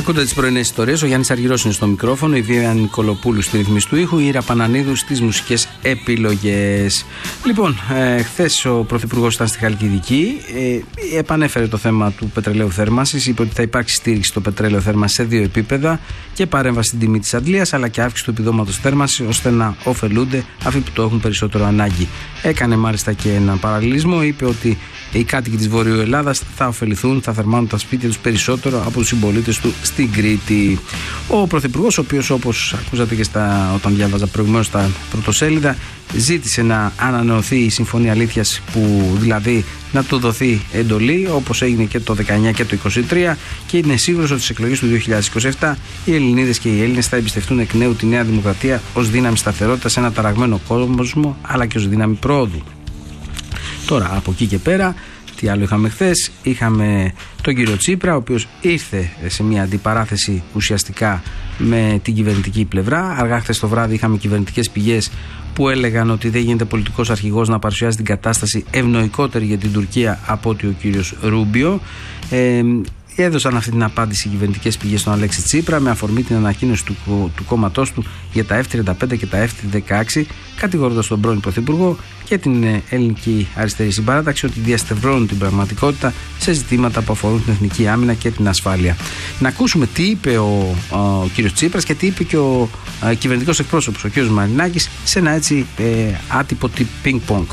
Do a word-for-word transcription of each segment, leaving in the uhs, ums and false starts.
Ακούτε τις πρωινές ιστορίες. Ο Γιάννης Αργυρός είναι στο μικρόφωνο, η Βία Νικολοπούλου στη ρυθμίση του ήχου, η Ήρα Πανανίδου στις μουσικές επιλογές. Λοιπόν, ε, χθες ο Πρωθυπουργός ήταν στη Χαλκιδική, ε, επανέφερε το θέμα του πετρελαίου θέρμανσης, είπε ότι θα υπάρξει στήριξη στο πετρέλαιο θέρμανσης σε δύο επίπεδα και παρέμβαση στην τιμή της αντλίας, αλλά και αύξηση του επιδόματος θέρμανσης ώστε να ωφελούνται αυτοί που το έχουν περισσότερο ανάγκη. Έκανε μάλιστα και έναν παραλληλισμό, είπε ότι οι κάτοικοι της Βορείου Ελλάδας θα ωφεληθούν, θα θερμάνουν τα σπίτια τους περισσότερο από τους συμπολίτες του στην Κρήτη. Ο Πρωθυπουργός, ο οποίος, όπως ακούσατε και στα, όταν διάβαζα προηγουμένως στα πρωτοσέλιδα, ζήτησε να ανανεωθεί η Συμφωνία Αλήθειας, που δηλαδή να του δοθεί εντολή, όπως έγινε και το δεκαεννιά και το είκοσι τρία, και είναι σίγουρος ότι στις εκλογές του δύο χιλιάδες είκοσι επτά οι Ελληνίδες και οι Έλληνες θα εμπιστευτούν εκ νέου τη Νέα Δημοκρατία ως δύναμη σταθερότητας σε ένα ταραγμένο κόσμο, αλλά και ως δύναμη προόδου. Τώρα, από εκεί και πέρα, τι άλλο είχαμε χθες? Είχαμε τον κύριο Τσίπρα, ο οποίος ήρθε σε μια αντιπαράθεση ουσιαστικά με την κυβερνητική πλευρά. Αργά χθες το βράδυ είχαμε κυβερνητικές πηγές που έλεγαν ότι δεν γίνεται πολιτικός αρχηγός να παρουσιάζει την κατάσταση ευνοϊκότερη για την Τουρκία από ότι ο κύριος Ρούμπιο. Ε, Έδωσαν αυτή την απάντηση οι κυβερνητικές πηγές στον Αλέξη Τσίπρα με αφορμή την ανακοίνωση του, του κόμματός του για τα εφ τριάντα πέντε και τα εφ δεκαέξι, κατηγορώντας τον πρώην Πρωθυπουργό και την ελληνική αριστερή συμπαράταξη ότι διαστευρώνουν την πραγματικότητα σε ζητήματα που αφορούν την εθνική άμυνα και την ασφάλεια. Να ακούσουμε τι είπε ο, ο, ο κύριος Τσίπρας και τι είπε και ο α, κυβερνητικός εκπρόσωπος, ο κύριος Μαρινάκης, σε ένα έτσι ε, άτυπο πινκ-πονγκ.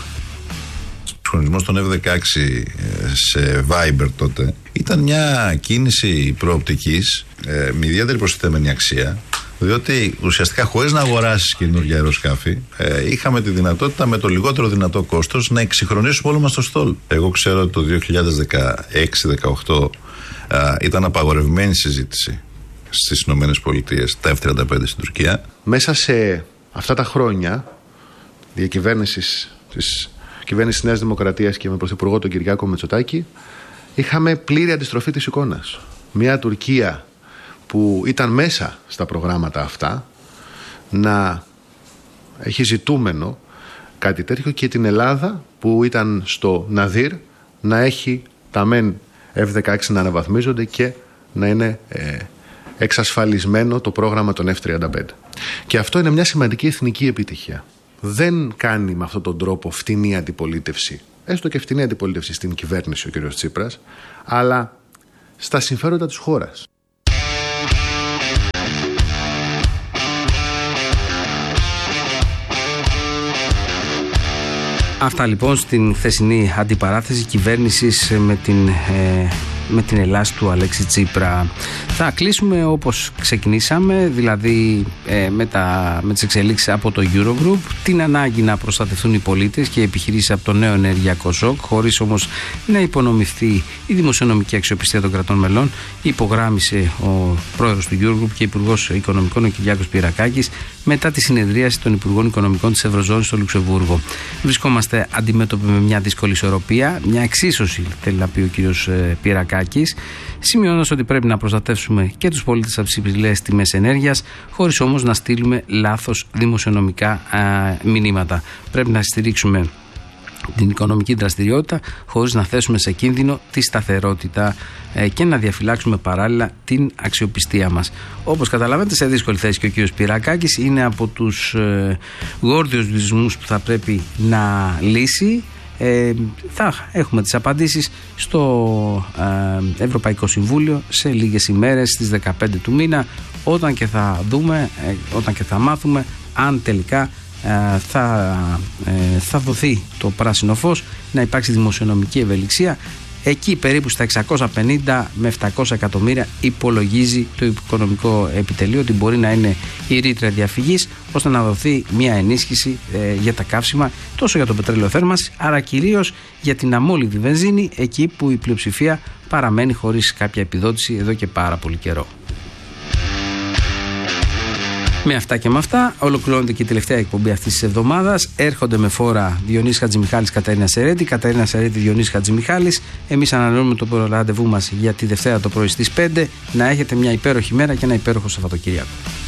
Ο χρονισμός των εφ δεκαέξι σε Viber τότε ήταν μια κίνηση προοπτικής ε, με ιδιαίτερη προστιθέμενη αξία, διότι ουσιαστικά χωρίς να αγοράσεις καινούργια αεροσκάφη ε, είχαμε τη δυνατότητα με το λιγότερο δυνατό κόστος να εξυγχρονίσουμε όλο μας το στόλ. Εγώ ξέρω ότι το δύο χιλιάδες δεκαέξι δεκαοκτώ ε, ήταν απαγορευμένη συζήτηση στις Ηνωμένες Πολιτείες τα εφ τριάντα πέντε στην Τουρκία. Μέσα σε αυτά τα χρόνια διακυβέρνησης της κυβέρνηση της Νέας Δημοκρατίας και με πρωθυπουργό τον Κυριάκο Μητσοτάκη, είχαμε πλήρη αντιστροφή της εικόνας. Μια Τουρκία που ήταν μέσα στα προγράμματα αυτά να έχει ζητούμενο κάτι τέτοιο, και την Ελλάδα που ήταν στο ναδύρ να έχει τα μεν εφ δεκαέξι να αναβαθμίζονται και να είναι ε, εξασφαλισμένο το πρόγραμμα των εφ τριάντα πέντε. Και αυτό είναι μια σημαντική εθνική επιτυχία. Δεν κάνει με αυτόν τον τρόπο φτηνή αντιπολίτευση, έστω και φτηνή αντιπολίτευση στην κυβέρνηση ο κ. Τσίπρας, αλλά στα συμφέροντα της χώρας. Αυτά λοιπόν στην χθεσινή αντιπαράθεση κυβέρνησης με την... Ε... με την Ελλάς του Αλέξη Τσίπρα. Θα κλείσουμε όπως ξεκινήσαμε, δηλαδή ε, με, τα, με τις εξελίξεις από το Eurogroup, την ανάγκη να προστατευτούν οι πολίτες και οι επιχειρήσεις από το νέο ενεργειακό σοκ, χωρίς όμως να υπονομευθεί η δημοσιονομική αξιοπιστία των κρατών μελών, υπογράμμισε ο πρόεδρος του Eurogroup και υπουργός Οικονομικών ο Κυριάκος Πυρακάκης μετά τη συνεδρίαση των Υπουργών Οικονομικών της Ευρωζώνης στο Λουξεμβούργο. Βρισκόμαστε αντιμέτωποι με μια δύσκολη ισορροπία, μια εξίσωση, θέλει να πει ο κύριος Πυρακάκης, σημειώνοντας ότι πρέπει να προστατεύσουμε και τους πολίτες από τις υψηλές τιμές ενέργειας, χωρίς όμως να στείλουμε λάθος δημοσιονομικά α, μηνύματα. Πρέπει να στηρίξουμε την οικονομική δραστηριότητα χωρίς να θέσουμε σε κίνδυνο τη σταθερότητα ε, και να διαφυλάξουμε παράλληλα την αξιοπιστία μας. Όπως καταλαβαίνετε, σε δύσκολη θέση και ο κύριος Πυρακάκης, είναι από τους ε, γόρδιους βυσμούς που θα πρέπει να λύσει. Ε, θα έχουμε τις απαντήσεις στο ε, Ευρωπαϊκό Συμβούλιο σε λίγες ημέρες, στις δεκαπέντε του μήνα, όταν και θα δούμε, ε, όταν και θα μάθουμε αν τελικά ε, θα, ε, θα δοθεί το πράσινο φως να υπάρξει δημοσιονομική ευελιξία. Εκεί περίπου στα εξακόσια πενήντα με επτακόσια εκατομμύρια υπολογίζει το οικονομικό επιτελείο ότι μπορεί να είναι η ρήτρα διαφυγής, ώστε να δοθεί μια ενίσχυση ε, για τα καύσιμα, τόσο για το πετρέλαιο θέρμανσης, αλλά κυρίως για την αμόλυβδη βενζίνη, εκεί που η πλειοψηφία παραμένει χωρίς κάποια επιδότηση εδώ και πάρα πολύ καιρό. Με αυτά και με αυτά ολοκληρώνεται και η τελευταία εκπομπή αυτής της εβδομάδας. Έρχονται με φόρα Διονύσης Χατζημιχάλης, Κατερίνα Σερέτη, Κατερίνα Σερέτη, Διονύσης Χατζημιχάλης. Εμείς ανανεώνουμε το ραντεβού μας για τη Δευτέρα το πρωί στις πέντε. Να έχετε μια υπέροχη μέρα και ένα υπέροχο Σαββατοκύριακο.